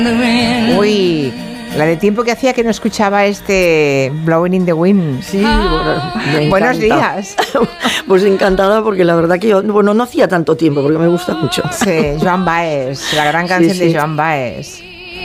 Uy, la de tiempo que hacía que no escuchaba este Blowing in the Wind. Sí, bueno, Buenos días. Pues encantada, porque la verdad que yo, bueno, no hacía tanto tiempo, porque me gusta mucho. Sí, Joan Baez, la gran canción de Joan Baez.